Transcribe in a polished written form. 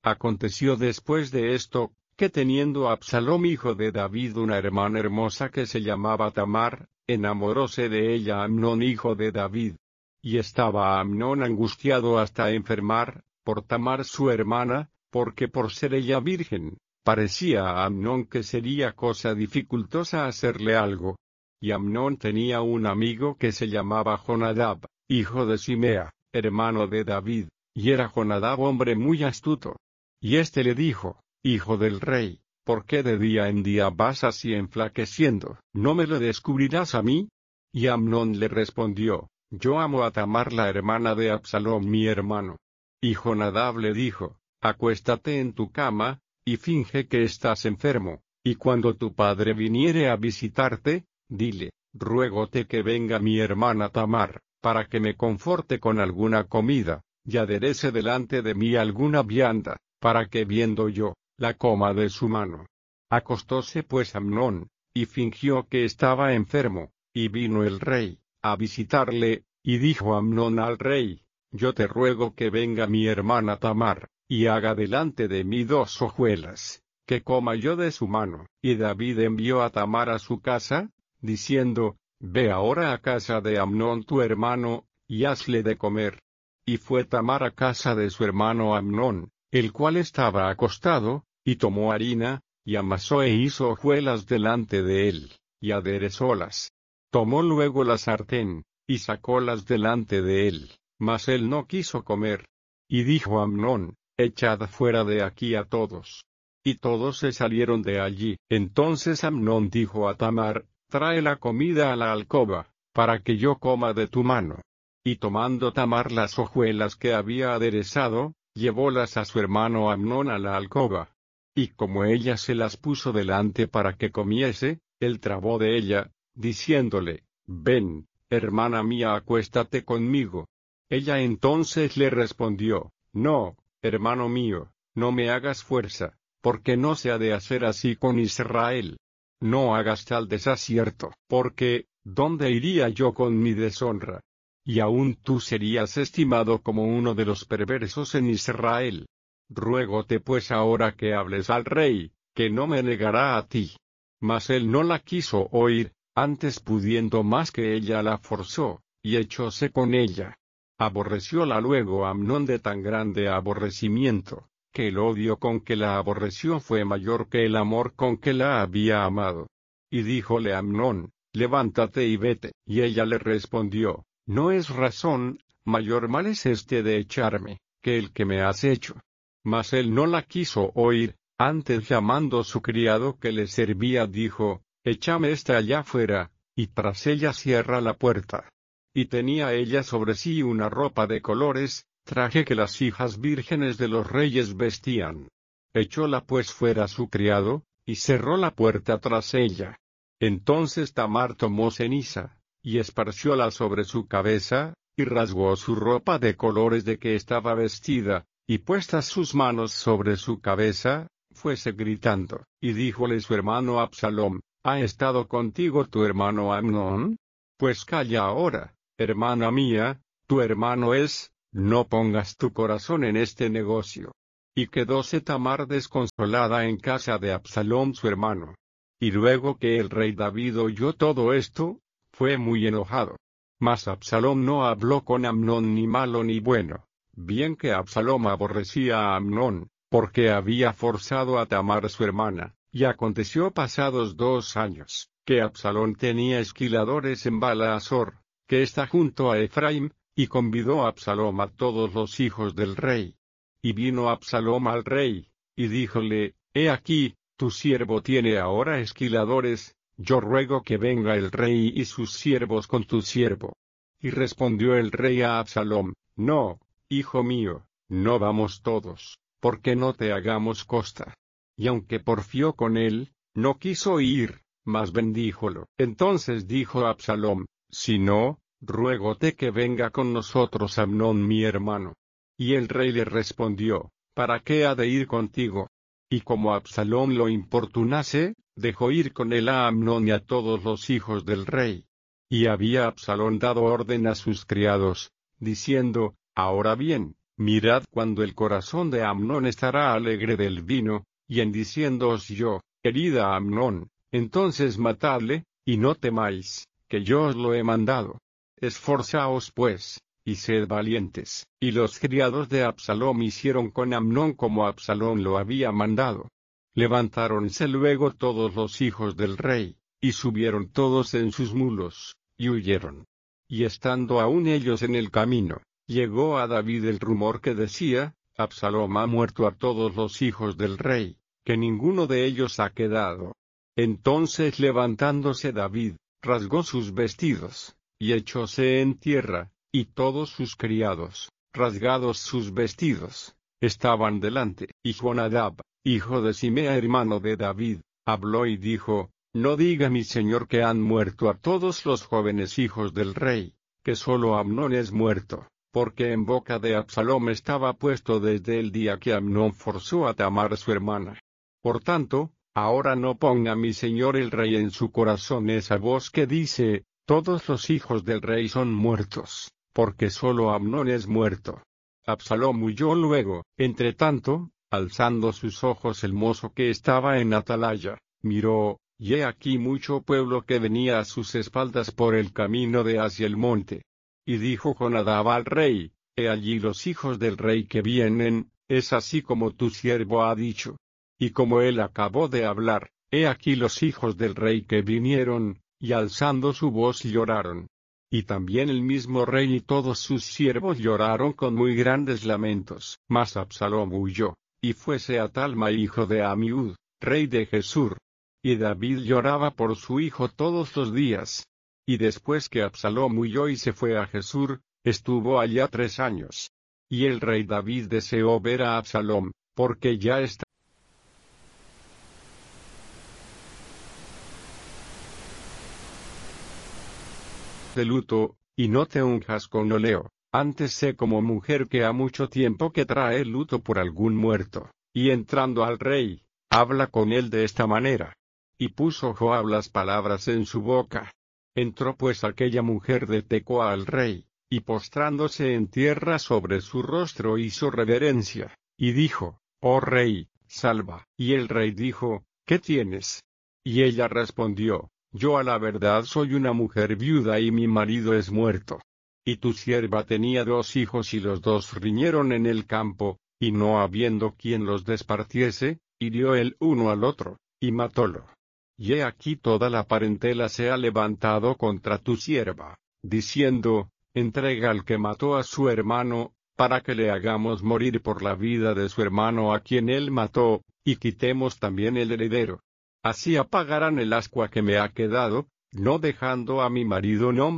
Aconteció después de esto, que teniendo Absalom hijo de David una hermana hermosa que se llamaba Tamar, enamoróse de ella Amnón hijo de David. Y estaba Amnón angustiado hasta enfermar, por Tamar su hermana, porque por ser ella virgen, parecía a Amnón que sería cosa dificultosa hacerle algo. Y Amnón tenía un amigo que se llamaba Jonadab, hijo de Simea, hermano de David, y era Jonadab hombre muy astuto. Y éste le dijo: Hijo del rey, ¿por qué de día en día vas así enflaqueciendo? ¿No me lo descubrirás a mí? Y Amnón le respondió: Yo amo a Tamar la hermana de Absalom mi hermano. Y Jonadab le dijo: Acuéstate en tu cama, y finge que estás enfermo, y cuando tu padre viniere a visitarte, dile: Ruégote que venga mi hermana Tamar, para que me conforte con alguna comida, y aderece delante de mí alguna vianda, para que viendo yo, la coma de su mano. Acostóse pues Amnón, y fingió que estaba enfermo, y vino el rey a visitarle, y dijo Amnón al rey: Yo te ruego que venga mi hermana Tamar, y haga delante de mí 2 hojuelas, que coma yo de su mano. Y David envió a Tamar a su casa, diciendo: Ve ahora a casa de Amnón tu hermano, y hazle de comer. Y fue Tamar a casa de su hermano Amnón, el cual estaba acostado, y tomó harina, y amasó e hizo hojuelas delante de él, y aderezólas. Tomó luego la sartén, y sacólas delante de él, mas él no quiso comer. Y dijo Amnón: Echad fuera de aquí a todos. Y todos se salieron de allí. Entonces Amnón dijo a Tamar: Trae la comida a la alcoba, para que yo coma de tu mano. Y tomando Tamar las hojuelas que había aderezado, llevólas a su hermano Amnón a la alcoba. Y como ella se las puso delante para que comiese, él trabó de ella, diciéndole: Ven, hermana mía, acuéstate conmigo. Ella entonces le respondió: No, hermano mío, no me hagas fuerza, porque no se ha de hacer así con Israel. No hagas tal desacierto, porque, ¿dónde iría yo con mi deshonra? Y aún tú serías estimado como uno de los perversos en Israel. Ruégote pues ahora que hables al rey, que no me negará a ti. Mas él no la quiso oír, antes pudiendo más que ella la forzó, y echóse con ella. Aborrecióla luego Amnón de tan grande aborrecimiento, que el odio con que la aborreció fue mayor que el amor con que la había amado. Y díjole Amnón: Levántate y vete. Y ella le respondió: No es razón, mayor mal es este de echarme, que el que me has hecho. Mas él no la quiso oír, antes llamando su criado que le servía dijo: Échame esta allá fuera, y tras ella cierra la puerta. Y tenía ella sobre sí una ropa de colores, traje que las hijas vírgenes de los reyes vestían. Echóla pues fuera su criado, y cerró la puerta tras ella. Entonces Tamar tomó ceniza, y esparcióla sobre su cabeza, y rasgó su ropa de colores de que estaba vestida, y puestas sus manos sobre su cabeza, fuese gritando. Y díjole su hermano Absalom: ¿Ha estado contigo tu hermano Amnón? Pues calla ahora, hermana mía, tu hermano es, no pongas tu corazón en este negocio. Y quedóse Tamar desconsolada en casa de Absalom su hermano. Y luego que el rey David oyó todo esto, fue muy enojado. Mas Absalom no habló con Amnón ni malo ni bueno. Bien que Absalom aborrecía a Amnón, porque había forzado a Tamar su hermana, y aconteció pasados 2 años, que Absalom tenía esquiladores en Baala-Azor, que está junto a Efraim, y convidó a Absalom a todos los hijos del rey. Y vino Absalom al rey, y díjole: He aquí, tu siervo tiene ahora esquiladores, yo ruego que venga el rey y sus siervos con tu siervo. Y respondió el rey a Absalom: No, hijo mío, no vamos todos, porque no te hagamos costa. Y aunque porfió con él, no quiso ir, mas bendíjolo. Entonces dijo Absalom: Si no, ruégote que venga con nosotros Amnón mi hermano. Y el rey le respondió: ¿Para qué ha de ir contigo? Y como Absalom lo importunase, dejó ir con él a Amnón y a todos los hijos del rey. Y había Absalom dado orden a sus criados, diciendo: Ahora bien, Mirad cuando el corazón de Amnón estará alegre del vino, y en diciéndoos yo, herida Amnón, entonces matadle, y no temáis, que yo os lo he mandado. Esforzaos pues, y sed valientes. Y los criados de Absalom hicieron con Amnón como Absalom lo había mandado. Levantáronse luego todos los hijos del rey, y subieron todos en sus mulos, y huyeron. Y estando aún ellos en el camino, llegó a David el rumor que decía, Absalom ha muerto a todos los hijos del rey, que ninguno de ellos ha quedado. Entonces levantándose David, rasgó sus vestidos, y echóse en tierra, y todos sus criados, rasgados sus vestidos, estaban delante. Y Jonadab, hijo de Simea hermano de David, habló y dijo, no diga mi señor que han muerto a todos los jóvenes hijos del rey, que solo Amnón es muerto, porque en boca de Absalom estaba puesto desde el día que Amnón forzó a Tamar su hermana. Por tanto, ahora no ponga mi señor el rey en su corazón esa voz que dice, todos los hijos del rey son muertos, porque solo Amnón es muerto. Absalom huyó luego. Entre tanto, alzando sus ojos el mozo que estaba en atalaya, miró, y he aquí mucho pueblo que venía a sus espaldas por el camino de hacia el monte. Y dijo Jonadab al rey, he allí los hijos del rey que vienen, es así como tu siervo ha dicho. Y como él acabó de hablar, he aquí los hijos del rey que vinieron, y alzando su voz lloraron. Y también el mismo rey y todos sus siervos lloraron con muy grandes lamentos. Mas Absalom huyó, y fuese a Talma hijo de Amiud, rey de Gesur. Y David lloraba por su hijo todos los días. Y después que Absalom huyó y se fue a Gesur, estuvo allá 3 años. Y el rey David deseó ver a Absalom, porque ya estaba de luto, y no te unjas con óleo, antes sé como mujer que ha mucho tiempo que trae luto por algún muerto, y entrando al rey, habla con él de esta manera. Y puso Joab las palabras en su boca. Entró pues aquella mujer de Tecoa al rey, y postrándose en tierra sobre su rostro hizo reverencia, y dijo, oh rey, salva. Y el rey dijo, ¿qué tienes? Y ella respondió, yo a la verdad soy una mujer viuda y mi marido es muerto. Y tu sierva tenía 2 hijos y los 2 riñeron en el campo, y no habiendo quien los despartiese, hirió el uno al otro, y matólo. Y he aquí toda la parentela se ha levantado contra tu sierva, diciendo, entrega al que mató a su hermano, para que le hagamos morir por la vida de su hermano a quien él mató, y quitemos también el heredero. Así apagarán el ascua que me ha quedado, no dejando a mi marido nombre